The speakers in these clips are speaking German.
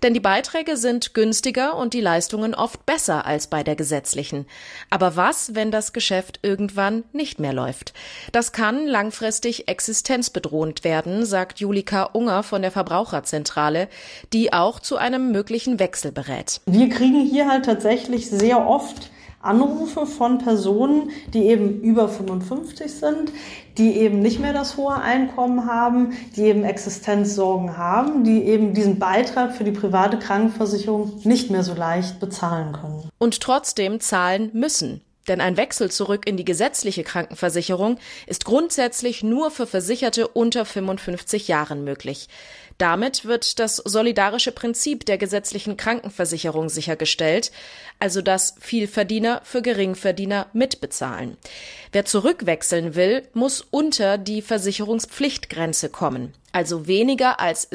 Denn die Beiträge sind günstiger und die Leistungen oft besser als bei der gesetzlichen. Aber was, wenn das Geschäft irgendwann nicht mehr läuft? Das kann langfristig existenzbedrohend werden, sagt Julika Unger von der Verbraucherzentrale, die auch zu einem möglichen Wechsel berät. Wir kriegen hier halt tatsächlich sehr oft Anrufe von Personen, die eben über 55 sind, die eben nicht mehr das hohe Einkommen haben, die eben Existenzsorgen haben, die eben diesen Beitrag für die private Krankenversicherung nicht mehr so leicht bezahlen können. Und trotzdem zahlen müssen. Denn ein Wechsel zurück in die gesetzliche Krankenversicherung ist grundsätzlich nur für Versicherte unter 55 Jahren möglich. Damit wird das solidarische Prinzip der gesetzlichen Krankenversicherung sichergestellt, also dass Vielverdiener für Geringverdiener mitbezahlen. Wer zurückwechseln will, muss unter die Versicherungspflichtgrenze kommen, also weniger als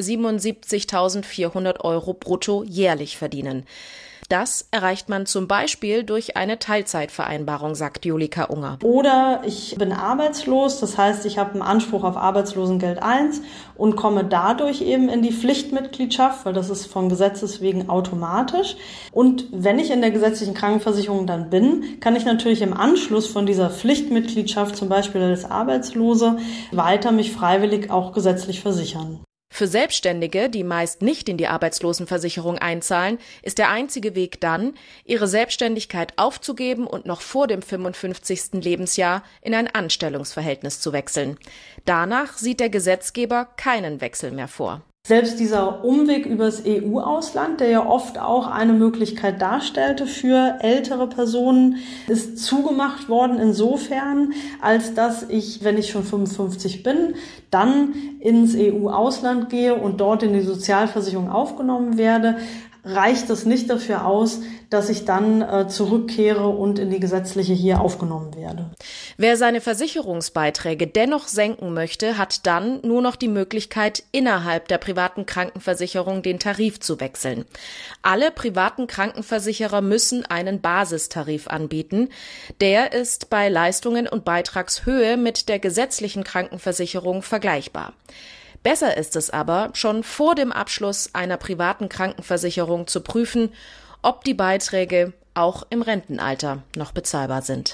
77.400 € brutto jährlich verdienen. Das erreicht man zum Beispiel durch eine Teilzeitvereinbarung, sagt Julika Unger. Oder ich bin arbeitslos, das heißt, ich habe einen Anspruch auf Arbeitslosengeld 1 und komme dadurch eben in die Pflichtmitgliedschaft, weil das ist von Gesetzes wegen automatisch. Und wenn ich in der gesetzlichen Krankenversicherung dann bin, kann ich natürlich im Anschluss von dieser Pflichtmitgliedschaft, zum Beispiel als Arbeitslose, weiter mich freiwillig auch gesetzlich versichern. Für Selbstständige, die meist nicht in die Arbeitslosenversicherung einzahlen, ist der einzige Weg dann, ihre Selbstständigkeit aufzugeben und noch vor dem 55. Lebensjahr in ein Anstellungsverhältnis zu wechseln. Danach sieht der Gesetzgeber keinen Wechsel mehr vor. Selbst dieser Umweg übers EU-Ausland, der ja oft auch eine Möglichkeit darstellte für ältere Personen, ist zugemacht worden insofern, als dass ich, wenn ich schon 55 bin, dann ins EU-Ausland gehe und dort in die Sozialversicherung aufgenommen werde. Reicht das nicht dafür aus, dass ich dann zurückkehre und in die gesetzliche hier aufgenommen werde. Wer seine Versicherungsbeiträge dennoch senken möchte, hat dann nur noch die Möglichkeit, innerhalb der privaten Krankenversicherung den Tarif zu wechseln. Alle privaten Krankenversicherer müssen einen Basistarif anbieten. Der ist bei Leistungen und Beitragshöhe mit der gesetzlichen Krankenversicherung vergleichbar. Besser ist es aber, schon vor dem Abschluss einer privaten Krankenversicherung zu prüfen, ob die Beiträge auch im Rentenalter noch bezahlbar sind.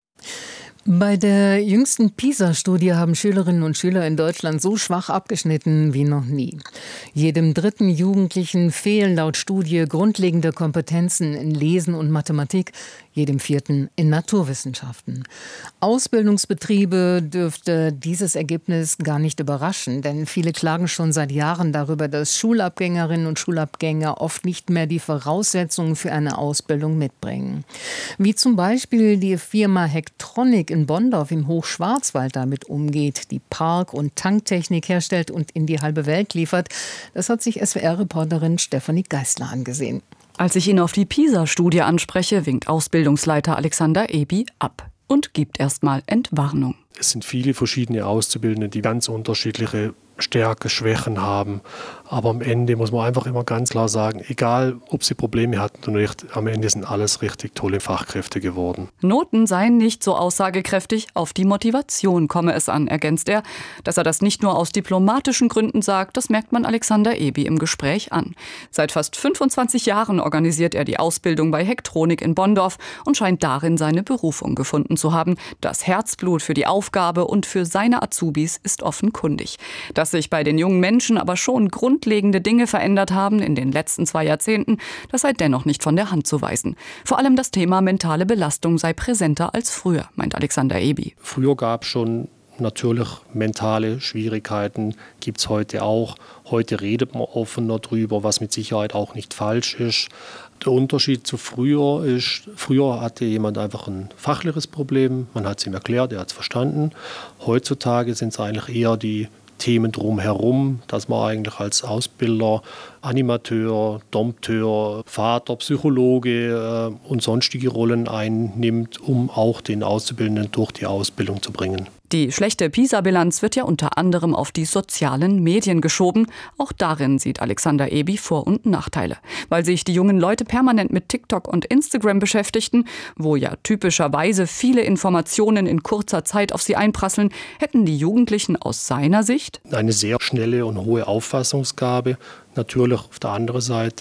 Bei der jüngsten PISA-Studie haben Schülerinnen und Schüler in Deutschland so schwach abgeschnitten wie noch nie. Jedem dritten Jugendlichen fehlen laut Studie grundlegende Kompetenzen in Lesen und Mathematik, jedem vierten in Naturwissenschaften. Ausbildungsbetriebe dürfte dieses Ergebnis gar nicht überraschen, denn viele klagen schon seit Jahren darüber, dass Schulabgängerinnen und Schulabgänger oft nicht mehr die Voraussetzungen für eine Ausbildung mitbringen. Wie zum Beispiel die Firma Hektronik in Bonndorf im Hochschwarzwald damit umgeht, die Park- und Tanktechnik herstellt und in die halbe Welt liefert, das hat sich SWR-Reporterin Stefanie Geisler angesehen. Als ich ihn auf die PISA-Studie anspreche, winkt Ausbildungsleiter Alexander Ebi ab und gibt erstmal Entwarnung. Es sind viele verschiedene Auszubildende, die ganz unterschiedliche Stärken, Schwächen haben. Aber am Ende muss man einfach immer ganz klar sagen, egal ob sie Probleme hatten oder nicht, am Ende sind alles richtig tolle Fachkräfte geworden. Noten seien nicht so aussagekräftig, auf die Motivation komme es an, ergänzt er. Dass er das nicht nur aus diplomatischen Gründen sagt, das merkt man Alexander Ebi im Gespräch an. Seit fast 25 Jahren organisiert er die Ausbildung bei Hektronik in Bonndorf und scheint darin seine Berufung gefunden zu haben. Das Herzblut für die Aufgabe und für seine Azubis ist offenkundig. Dass sich bei den jungen Menschen aber schon grundlegende Dinge verändert haben in den letzten 2 Jahrzehnten, das sei dennoch nicht von der Hand zu weisen. Vor allem das Thema mentale Belastung sei präsenter als früher, meint Alexander Ebi. Früher gab es schon natürlich mentale Schwierigkeiten, gibt es heute auch. Heute redet man offener drüber, was mit Sicherheit auch nicht falsch ist. Der Unterschied zu früher ist, früher hatte jemand einfach ein fachliches Problem, man hat es ihm erklärt, er hat es verstanden. Heutzutage sind es eigentlich eher die Themen drumherum, dass man eigentlich als Ausbilder, Animateur, Dompteur, Vater, Psychologe und sonstige Rollen einnimmt, um auch den Auszubildenden durch die Ausbildung zu bringen. Die schlechte PISA-Bilanz wird ja unter anderem auf die sozialen Medien geschoben. Auch darin sieht Alexander Ebi Vor- und Nachteile. Weil sich die jungen Leute permanent mit TikTok und Instagram beschäftigten, wo ja typischerweise viele Informationen in kurzer Zeit auf sie einprasseln, hätten die Jugendlichen aus seiner Sicht eine sehr schnelle und hohe Auffassungsgabe. Natürlich auf der anderen Seite